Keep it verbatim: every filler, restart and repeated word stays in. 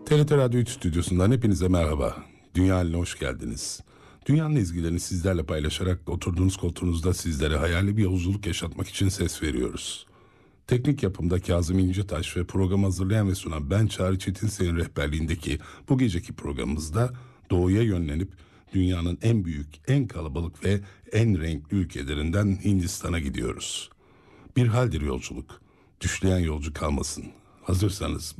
T R T Radyo üç stüdyosundan hepinize merhaba. Dünya haline hoş geldiniz. Dünyanın ezgilerini sizlerle paylaşarak oturduğunuz koltuğunuzda sizlere hayali bir yolculuk yaşatmak için ses veriyoruz. Teknik yapımda Kazım İncetaş ve programı hazırlayan ve sunan ben Çağrı Çetinsey'in rehberliğindeki bu geceki programımızda doğuya yönlenip dünyanın en büyük, en kalabalık ve en renkli ülkelerinden Hindistan'a gidiyoruz. Bir haldir yolculuk. Düşleyen yolcu kalmasın. Hazırsanız